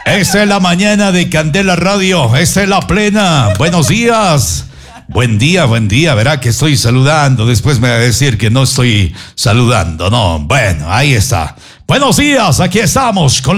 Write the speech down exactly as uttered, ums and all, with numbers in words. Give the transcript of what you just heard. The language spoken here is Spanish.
Esta es la mañana de Candela Radio. Esta es la plena. Buenos días. Buen día, buen día. Verá que estoy saludando. Después me va a decir que no estoy saludando. No, bueno, ahí está. Buenos días. Aquí estamos con